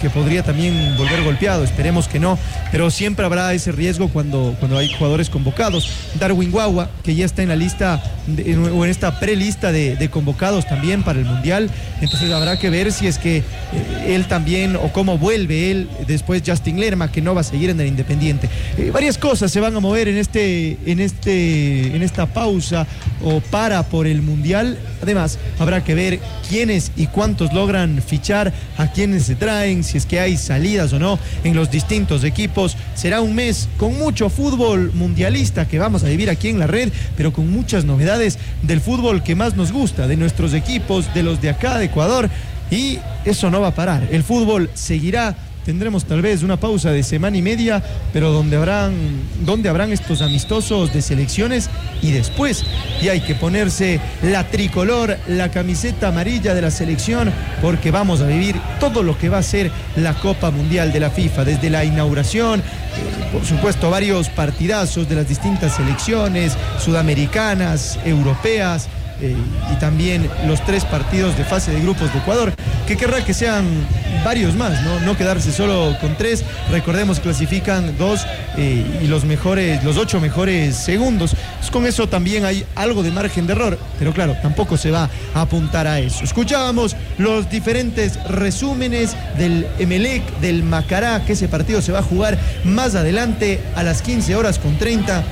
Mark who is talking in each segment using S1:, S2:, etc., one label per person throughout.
S1: que podría también volver golpeado, esperemos que no, pero siempre habrá ese riesgo cuando hay jugadores convocados. Darwin Guagua, que ya está en la lista o en esta prelista de convocados también para el Mundial, entonces habrá que ver si es que él también, o cómo vuelve él, después Justin Lerma, que no va a seguir en el Independiente. Varias cosas se van a mover en esta pausa o por el Mundial. Además, habrá que ver quiénes y cuántos logran fichar, a quiénes se traen, si es que hay salidas o no en los distintos equipos. Será un mes con mucho fútbol mundialista que vamos a vivir aquí en la red, pero con muchas novedades del fútbol que más nos gusta, de nuestros equipos, de los de acá de Ecuador, y eso no va a parar. El fútbol seguirá. Tendremos tal vez una pausa de semana y media, pero donde habrán estos amistosos de selecciones, y después ya hay que ponerse la tricolor, la camiseta amarilla de la selección, porque vamos a vivir todo lo que va a ser la Copa Mundial de la FIFA, desde la inauguración, por supuesto varios partidazos de las distintas selecciones sudamericanas, europeas, y también los 3 partidos de fase de grupos de Ecuador, que querrá que sean varios más, no quedarse solo con 3. Recordemos, clasifican 2 y los 8 mejores segundos. Pues con eso también hay algo de margen de error, pero claro, tampoco se va a apuntar a eso. Escuchábamos los diferentes resúmenes del Emelec, del Macará, que ese partido se va a jugar más adelante a las 15:30,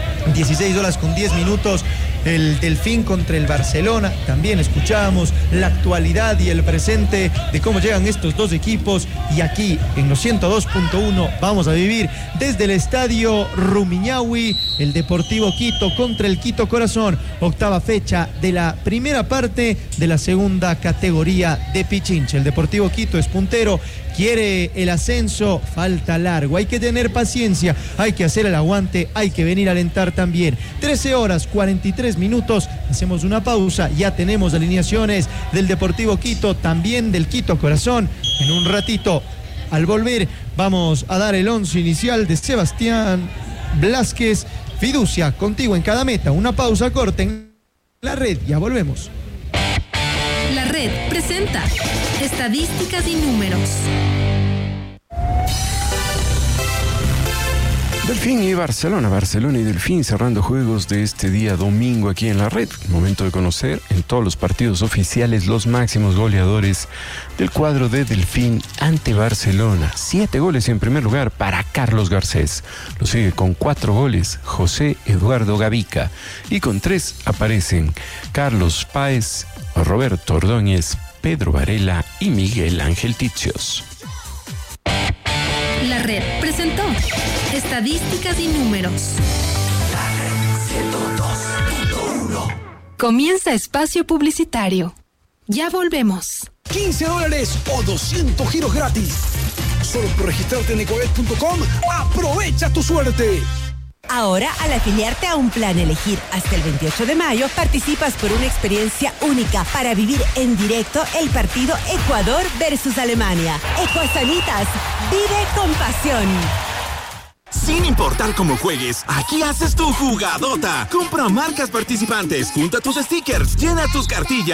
S1: 16:10. El Delfín contra el Barcelona. También escuchábamos la actualidad y el presente de cómo llegan estos dos equipos, y aquí en los 102.1 vamos a vivir desde el estadio Rumiñahui el Deportivo Quito contra el Quito Corazón, 8ª fecha de la primera parte de la segunda categoría de Pichincha. El Deportivo Quito es puntero, quiere el ascenso, falta largo, hay que tener paciencia, hay que hacer el aguante, hay que venir a alentar también. 13:43, hacemos una pausa, ya tenemos alineaciones del Deportivo Quito, también del Quito Corazón. En un ratito, al volver, vamos a dar el 11 inicial de Sebastián Blázquez. Fiducia, contigo en cada meta. Una pausa corta en la red, ya volvemos.
S2: La red presenta estadísticas y números.
S3: Delfín y Barcelona y Delfín cerrando juegos de este día domingo aquí en la red. Momento de conocer en todos los partidos oficiales los máximos goleadores del cuadro de Delfín ante Barcelona. 7 goles en primer lugar para Carlos Garcés. Lo sigue con 4 goles José Eduardo Gavica. Y con 3 aparecen Carlos Páez, Roberto Ordóñez, Pedro Varela y Miguel Ángel Ticios.
S2: La red presentó estadísticas y números.
S4: La red 102.1.
S2: Comienza espacio publicitario. Ya volvemos.
S5: $15 o 200 giros gratis. Solo por registrarte en ecobet.com, aprovecha tu suerte.
S6: Ahora, al afiliarte a un plan Elegir hasta el 28 de mayo, participas por una experiencia única para vivir en directo el partido Ecuador versus Alemania. Ecuasanitas, vive con pasión.
S7: Sin importar cómo juegues, aquí haces tu jugadota. Compra marcas participantes, junta tus stickers, llena tus cartillas.